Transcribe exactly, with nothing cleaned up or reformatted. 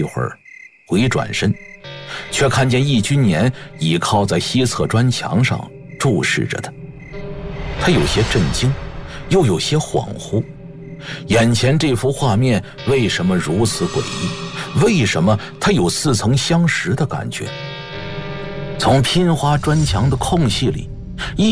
一会儿，回转身，却看见易君年倚靠在西侧砖墙上注视着他。他有些震惊，又有些恍惚，眼前这幅画面为什么如此诡异？为什么他有似曾相识的感觉？从拼花砖墙的空隙里，